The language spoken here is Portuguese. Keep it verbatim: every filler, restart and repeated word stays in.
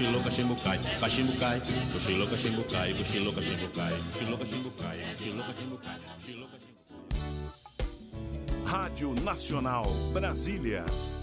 cochilou, cachimbo cai, cachimbo cai, cochilou, cachimbo cai, cochilou, cachimbo cai, cochilou, cachimbo cai, cochilou, cachimbo cai, cochilou, cachimbo cai. Rádio Nacional Brasília.